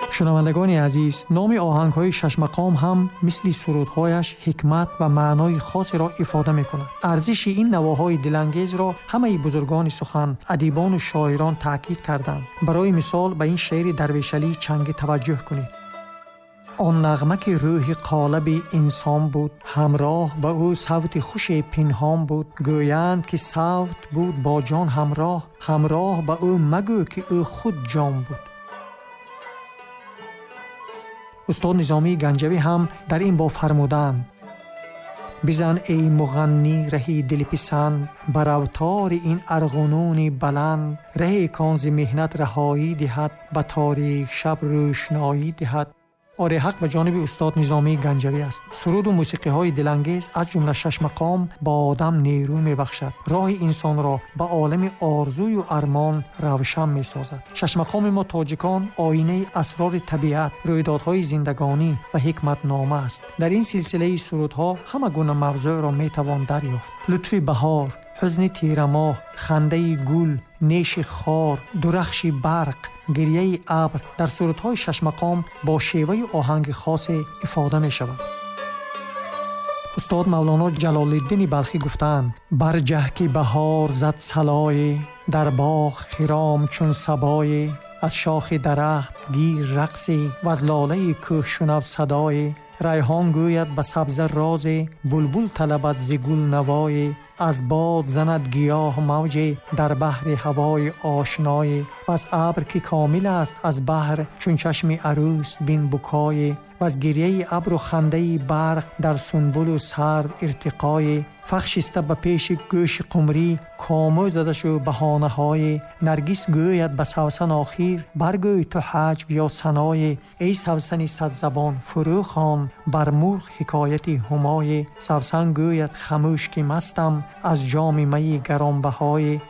شنوندگان عزیز، نام آهنگ‌های شش مقام هم مثل سرودهایش حکمت و معنای خاصی را افاده می‌کند. ارزش این نواهای دلانگیز را همه بزرگان سخن، ادیبان و شاعران تاکید کردند. برای مثال به این شعر درویش علی چنگی توجه کنید. آن نغمه که روح قالب انسان بود، همراه با او صوت خوش پنهان بود. گویند که صوت بود با جان همراه، همراه با او مگو که او خود جان بود. استاد نظامی گنجوی هم در این باب فرمودند: بزن ای مغنی رهی دل پسند، بر اوتار این ارغنون بلند. رهی کان ز محنت رهایی دهد، به تاریک شب روشنایی دهد. آره، حق به جانب استاد نظامی گنجوی است. سرود و موسیقی های دلانگیز از جمله شش مقام با آدم نیرو می بخشد، راه انسان را به عالم آرزوی و ارمان روشن می سازد. شش مقام ما تاجیکان آینه اسرار طبیعت، رویدادهای زندگانی و حکمت نامه است. در این سلسله سرودها همه گونه موضوع را می توان دریافت: لطف بهار، حزن تیرماه، خنده گل، نیش خار، درخش برق، گریه ابر در سرودهای شش مقام با شیوه آهنگ خاص افاده می شود. استاد مولانا جلال الدین بلخی گفتند: برجه که بهار زد صلای، در باغ خرام چون صبای. از شاخ درخت گیر رقصی، و از لاله کوه شنو صدای. ریحان گوید به سبزه رازی، بلبل طلبد ز گل نوای. از باد زند گیاه موجی، در بحر هوای آشنای. و از ابر که کامل است از بحر، چون چشم عروس بین بکای. و از گریه ابر و خنده برق، در سنبل و سرو ارتقای. فخشسته به پیش گوش قمری، کامو زده شو بهانه های. نرگس گوید به سوسن آخر، برگوی تو حجب یا ثنای. ای سوسن صد زبان فرو خوان، بر مرغ حکایت همای. سوسن گوید خموش که مستم، از جام می گرانبهای.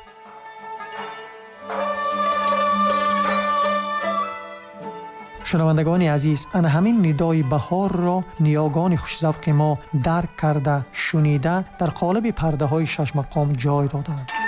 شنوندگان عزیز، انا همین ندای بهار را نیاگان خوش‌ذوق ما درک کرده، شنیده، در قالب پرده های شش مقام جای دادند.